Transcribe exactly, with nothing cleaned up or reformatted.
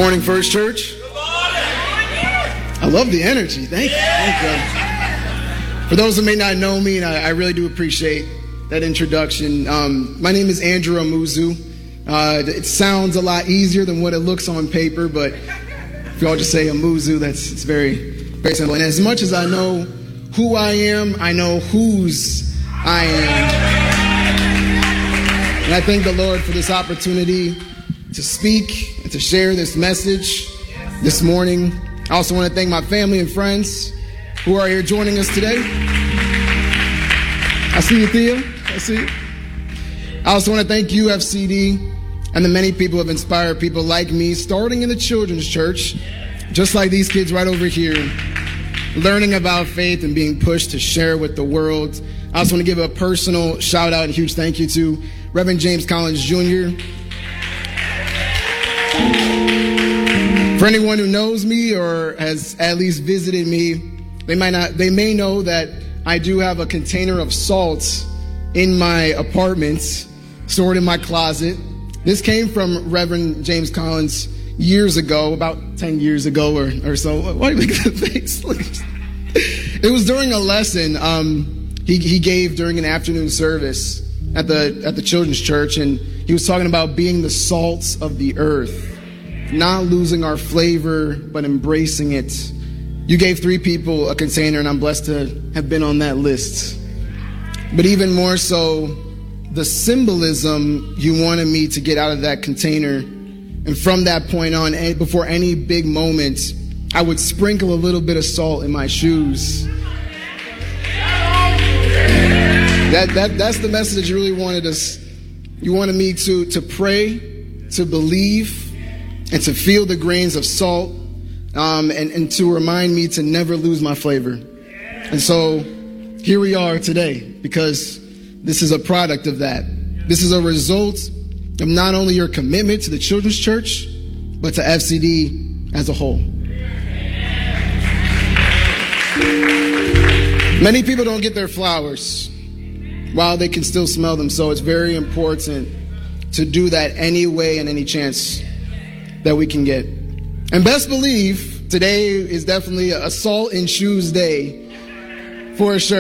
morning, First Church. Good morning. I love the energy. Thank you. Thank you. For those who may not know me, and I, I really do appreciate that introduction, um, my name is Andrew Amuzu. Uh, it sounds a lot easier than what it looks on paper, but if y'all just say Amuzu, that's it's very, very simple. And as much as I know who I am, I know whose I am. And I thank the Lord for this opportunity to speak and to share this message this morning. I also want to thank my family and friends who are here joining us today. I see you, Thea. I see you. I also want to thank U F C D and the many people who have inspired people like me, starting in the children's church, just like these kids right over here, learning about faith and being pushed to share with the world. I also want to give a personal shout out and huge thank you to Reverend James Collins Junior For anyone who knows me or has at least visited me, they might not, they may know that I do have a container of salt in my apartment, stored in my closet. This came from Reverend James Collins years ago, about ten years ago or, or so. Why do you make that face? It was during a lesson um, he, he gave during an afternoon service at the at the children's church, and he was talking about being the salt of the earth, not losing our flavor, but embracing it. You gave three people a container, and I'm blessed to have been on that list. But even more so, the symbolism you wanted me to get out of that container. And from that point on, before any big moment, I would sprinkle a little bit of salt in my shoes. That, that, that's the message you really wanted us. You wanted me to, to pray, to believe, and to feel the grains of salt, um, and, and to remind me to never lose my flavor. And so here we are today, because this is a product of that. This is a result of not only your commitment to the children's church, but to F C D as a whole. Many people don't get their flowers while they can still smell them, so it's very important to do that any way and any chance that we can get. And best believe today is definitely a salt in shoes day for sure.